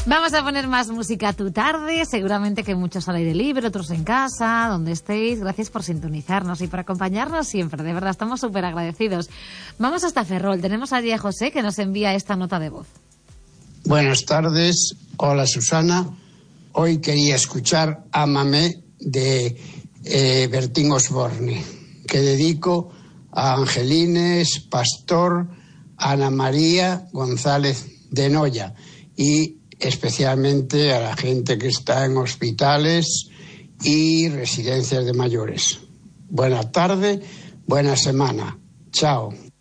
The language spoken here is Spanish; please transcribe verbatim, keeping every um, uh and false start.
Vamos a poner más música a tu tarde, seguramente que muchos al aire libre, otros en casa, donde estéis. Gracias por sintonizarnos y por acompañarnos siempre, de verdad, estamos súper agradecidos. Vamos hasta Ferrol, tenemos allí a José que nos envía esta nota de voz. Buenas tardes, hola Susana. Hoy quería escuchar Ámame de eh, Bertín Osborne, que dedico a Angelines Pastor, Ana María González de Noya y especialmente a la gente que está en hospitales y residencias de mayores. Buena tarde, buena semana. Chao.